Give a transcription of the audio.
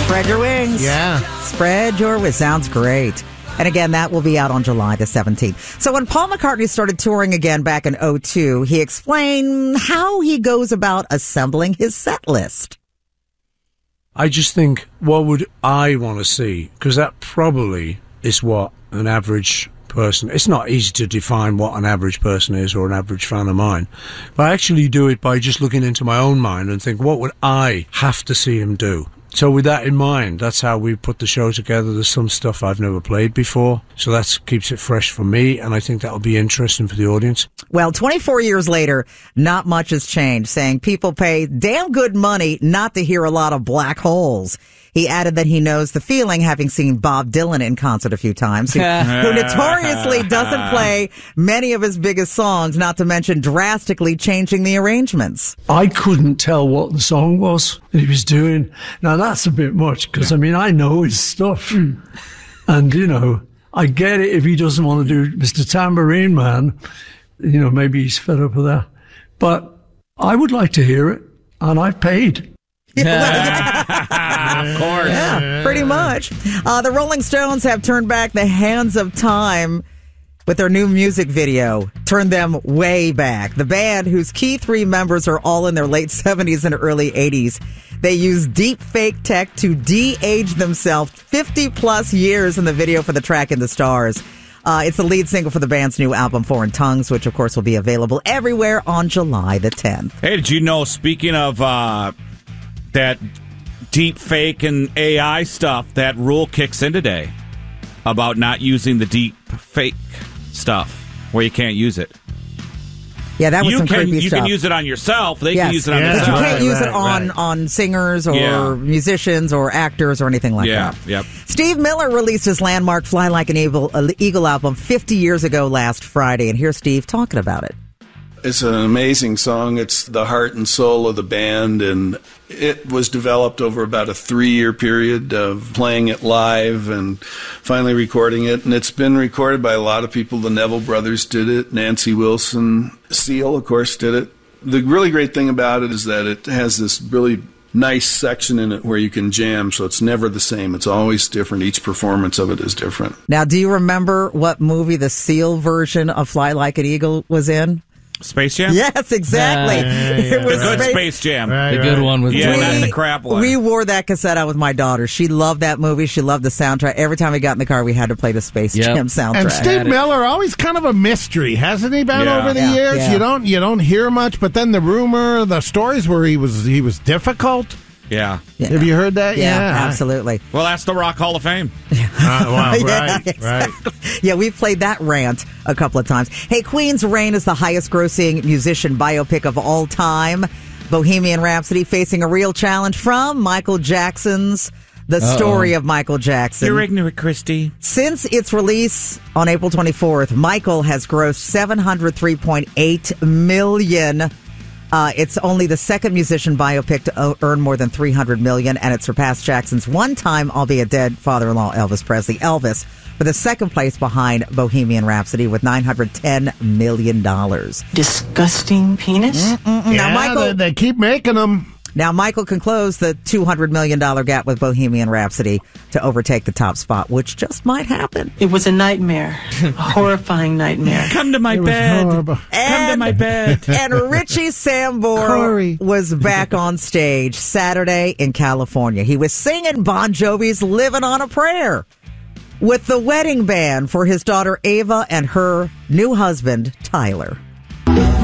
Spread your wings. Yeah. Spread your wings. Sounds great. And again, that will be out on July the 17th. So when Paul McCartney started touring again back in 2002, he explained how he goes about assembling his set list. I just think, what would I want to see? Because that probably is what an average person... It's not easy to define what an average person is or an average fan of mine. But I actually do it by just looking into my own mind and think, what would I have to see him do? So with that in mind, that's how we put the show together. There's some stuff I've never played before, so that keeps it fresh for me, and I think that'll be interesting for the audience. Well, 24 years later, not much has changed, saying people pay damn good money not to hear a lot of Black Holes. He added that he knows the feeling, having seen Bob Dylan in concert a few times, who notoriously doesn't play many of his biggest songs, not to mention drastically changing the arrangements. I couldn't tell what the song was that he was doing. Now, that's a bit much, because, I mean, I know his stuff. And, you know, I get it if he doesn't want to do Mr. Tambourine Man. You know, maybe he's fed up with that. But I would like to hear it, and I've paid. Of course. Yeah, pretty much. The Rolling Stones have turned back the hands of time with their new music video. Turned them way back. The band, whose key three members are all in their late 70s and early 80s, they use deep fake tech to de-age themselves 50 plus years in the video for the track In the Stars. It's the lead single for the band's new album, Foreign Tongues, which, of course, will be available everywhere on July the 10th. Hey, did you know, speaking of that deep fake and AI stuff, that rule kicks in today about not using the deep fake stuff where you can't use it. Yeah, that was some creepy stuff. You can use it on yourself. They can use it on themselves. But you can't use it on singers or musicians or actors or anything like that. Yep. Steve Miller released his landmark Fly Like an Eagle album 50 years ago last Friday, and here's Steve talking about it. It's an amazing song. It's the heart and soul of the band, and it was developed over about a 3-year period of playing it live and finally recording it. And it's been recorded by a lot of people. The Neville Brothers did it. Nancy Wilson. Seal, of course, did it. The really great thing about it is that it has this really nice section in it where you can jam, so it's never the same. It's always different. Each performance of it is different. Now, do you remember what movie the Seal version of Fly Like an Eagle was in? Space Jam? Yes, exactly. It was the good Space Jam. The good one was not the crap one. We wore that cassette out with my daughter. She loved that movie. She loved the soundtrack. Every time we got in the car, we had to play the Space Jam soundtrack. And Steve Miller, always kind of a mystery, hasn't he been over the years? Yeah. You don't hear much, but then the stories where he was difficult. Yeah. Have you heard that? Yeah, absolutely. Well, that's the Rock Hall of Fame. Wow, right, exactly. Yeah, we've played that rant a couple of times. Hey, Queen's Reign is the highest-grossing musician biopic of all time. Bohemian Rhapsody facing a real challenge from Michael Jackson's The Story of Michael Jackson. You're ignorant, Christy. Since its release on April 24th, Michael has grossed $703.8 million. It's only the second musician biopic to earn more than $300 million, and it surpassed Jackson's one-time, albeit dead, father-in-law Elvis Presley, Elvis, for the second place behind Bohemian Rhapsody with $910 million. Disgusting penis? Now, Michael, they keep making them. Now, Michael can close the $200 million gap with Bohemian Rhapsody to overtake the top spot, which just might happen. It was a nightmare. A horrifying nightmare. Come to my bed. Come to my bed. And Richie Sambora was back on stage Saturday in California. He was singing Bon Jovi's Living on a Prayer with the wedding band for his daughter Ava and her new husband, Tyler.